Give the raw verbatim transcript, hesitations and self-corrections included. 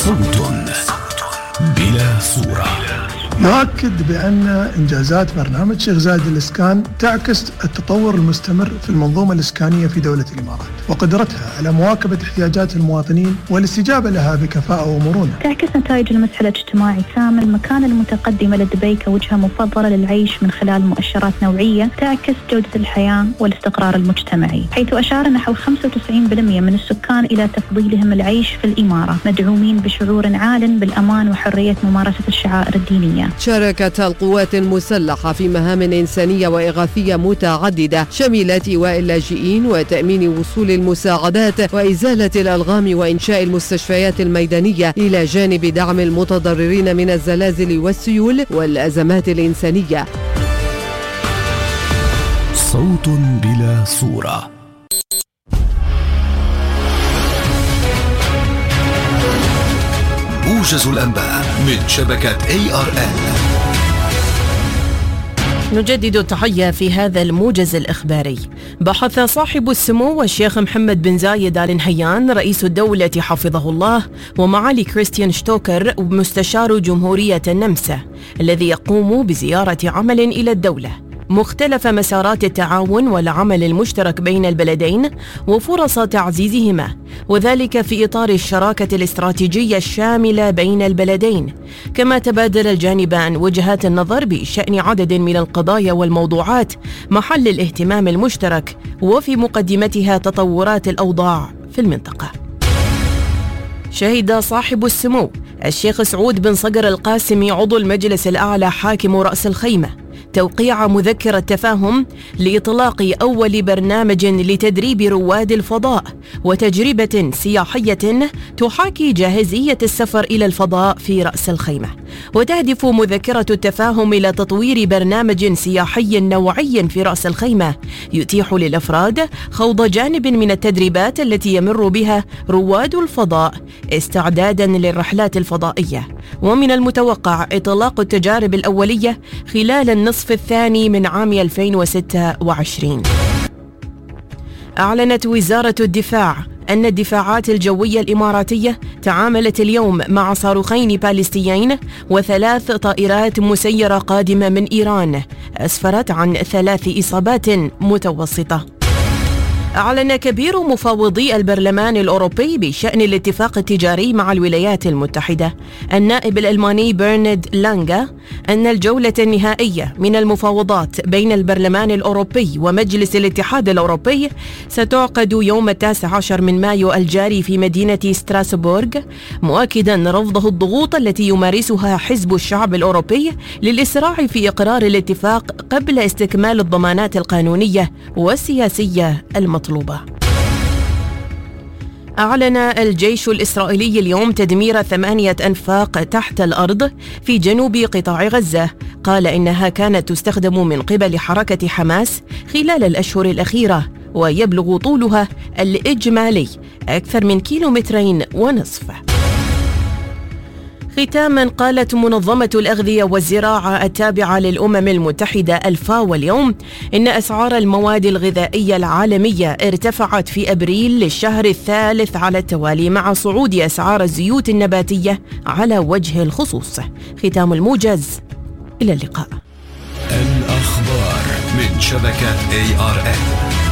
صوت بلا صورة. يؤكد بأن إنجازات برنامج شيخ زايد للإسكان تعكس التطور المستمر في المنظومة الإسكانية في دولة الإمارات وقدرتها على مواكبة احتياجات المواطنين والاستجابة لها بكفاءة ومرونة. تعكس نتائج المسح الاجتماعي سام المكانة المتقدمة لدبي كوجهة مفضلة للعيش من خلال مؤشرات نوعية تعكس جودة الحياة والاستقرار المجتمعي، حيث أشار نحو خمسة وتسعين بالمئة من السكان إلى تفضيلهم العيش في الإمارة، مدعومين بشعور عال بالأمان وحرية ممارسة الشعائر الدينية. شاركت القوات المسلحة في مهام إنسانية وإغاثية متعددة شملت إيواء اللاجئين وتأمين وصول المساعدات وإزالة الألغام وإنشاء المستشفيات الميدانية، إلى جانب دعم المتضررين من الزلازل والسيول والأزمات الإنسانية. صوت بلا صورة. موجز الأنباء من شبكة إيه آر إل. نجدد التحية في هذا الموجز الإخباري. بحث صاحب السمو الشيخ محمد بن زايد آل نهيان رئيس الدولة حفظه الله ومعالي كريستيان شتوكر مستشار جمهورية النمسا الذي يقوم بزيارة عمل إلى الدولة مختلف مسارات التعاون والعمل المشترك بين البلدين وفرص تعزيزهما، وذلك في إطار الشراكة الاستراتيجية الشاملة بين البلدين. كما تبادل الجانبان وجهات النظر بشأن عدد من القضايا والموضوعات محل الاهتمام المشترك، وفي مقدمتها تطورات الأوضاع في المنطقة. شهد صاحب السمو الشيخ سعود بن صقر القاسمي عضو المجلس الأعلى حاكم رأس الخيمة توقيع مذكرة تفاهم لإطلاق أول برنامج لتدريب رواد الفضاء وتجربة سياحية تحاكي جاهزية السفر إلى الفضاء في رأس الخيمة. وتهدف مذكرة التفاهم إلى تطوير برنامج سياحي نوعي في رأس الخيمة يتيح للأفراد خوض جانب من التدريبات التي يمر بها رواد الفضاء استعدادا للرحلات الفضائية. ومن المتوقع إطلاق التجارب الأولية خلال النصف الثاني من عام ألفين وستة وعشرين. أعلنت وزارة الدفاع أن الدفاعات الجوية الإماراتية تعاملت اليوم مع صاروخين باليستيين وثلاث طائرات مسيرة قادمة من إيران أسفرت عن ثلاث إصابات متوسطة. أعلن كبير مفوضي البرلمان الأوروبي بشأن الاتفاق التجاري مع الولايات المتحدة النائب الألماني برنارد لانغا أن الجولة النهائية من المفاوضات بين البرلمان الأوروبي ومجلس الاتحاد الأوروبي ستعقد يوم التاسع عشر من مايو الجاري في مدينة ستراسبورغ، مؤكدا رفضه الضغوط التي يمارسها حزب الشعب الأوروبي للإسراع في إقرار الاتفاق قبل استكمال الضمانات القانونية والسياسية المطلوبة. أعلن الجيش الإسرائيلي اليوم تدمير ثمانية أنفاق تحت الأرض في جنوب قطاع غزة. قال إنها كانت تستخدم من قبل حركة حماس خلال الأشهر الأخيرة، ويبلغ طولها الإجمالي أكثر من كيلومترين ونصف. ختاما، قالت منظمة الأغذية والزراعة التابعة للأمم المتحدة الفاو اليوم إن أسعار المواد الغذائية العالمية ارتفعت في أبريل للشهر الثالث على التوالي مع صعود أسعار الزيوت النباتية على وجه الخصوص. ختام الموجز، إلى اللقاء. الأخبار من شبكة إيه آر إل.